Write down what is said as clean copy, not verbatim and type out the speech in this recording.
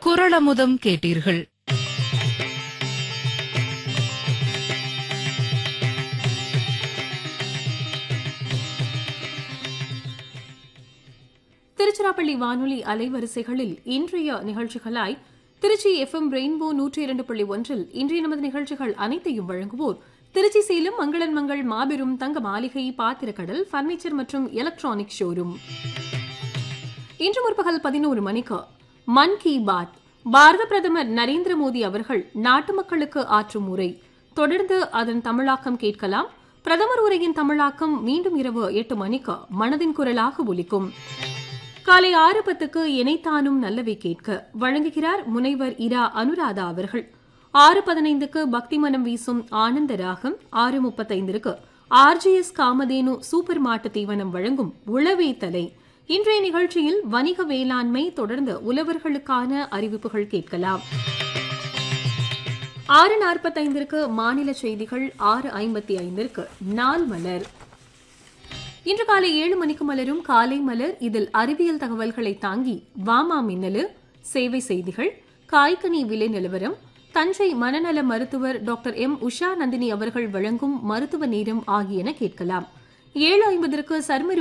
குறளமுதம் கேட்டீர்கள். திருச்சிராப்பள்ளி வானொலி அலைவரிசைகளில் இன்றைய நிகழ்ச்சிகளாய் திருச்சி எஃப்எம் ரெயின்போ 102.1 இன்றைய நமது நிகழ்ச்சிகள் அனைத்தையும் வழங்குவோர் திருச்சி சேலம் மங்களன் மங்கள் மாபெரும் தங்க மாளிகை பாத்திரக்கடல் பர்னிச்சர் மற்றும் எலக்ட்ரானிக் ஷோரூம். இன்று முற்பகல் 11 மணிக்கு மன் கி பாத் பாரத பிரதமர் நரேந்திர மோடி அவர்கள் நாட்டு மக்களுக்கு ஆற்றும் உரை, தொடர்ந்து அதன் தமிழாக்கம் கேட்கலாம். பிரதமர் உரையின் தமிழாக்கம் மீண்டும் இரவு 8 மணிக்கு மனதின் குரலாக ஒலிக்கும். காலை 6:10க்கு இணைத்தானும் நல்லவை கேட்க வழங்குகிறார் முனைவர் இரா அனுராதா அவர்கள். 6:15க்கு பக்தி மனம் வீசும் ஆனந்த ராகம். 6:35க்கு ஆர்ஜிஎஸ் காமதேனு சூப்பர் மாட்டு தீவனம் வழங்கும் உளவே தலை. இன்றைய நிகழ்ச்சியில் வணிக வேளாண்மை, தொடர்ந்து உழவர்களுக்கான அறிவிப்புகள் கேட்கலாம். 6:45க்கு மாநில செய்திகள். 6:55க்கு நாள் மலர். இன்று காலை 7 மணிக்கு மலரும் காலை மலர். இதில் அறிவியல் தகவல்களை தாங்கி வாமா மின்னலு, சேவை செய்திகள், காய்கனி விலை நிலவரம், தஞ்சை மனநல மருத்துவர் டாக்டர் எம் உஷா நந்தினி அவர்கள் வழங்கும் மருத்துவ நேரம் ஆகியன கேட்கலாம். 7:50க்கு சர்ம